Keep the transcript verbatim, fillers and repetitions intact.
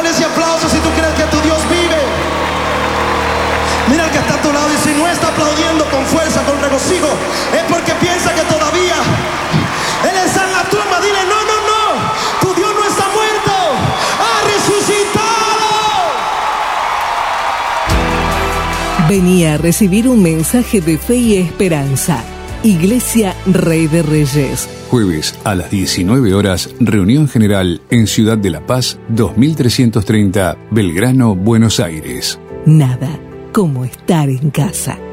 Dale ese aplauso si tú crees que tu Dios vive. Mira al que está a tu lado y si no está aplaudiendo con fuerza, con regocijo, es porque piensa que todavía Él está en la tumba. Dile, no, no, no, tu Dios no está muerto, ha resucitado. Venía a recibir un mensaje de fe y esperanza. Iglesia Rey de Reyes. Jueves a las diecinueve horas, reunión general en Ciudad de La Paz, dos mil trescientos treinta, Belgrano, Buenos Aires. Nada como estar en casa.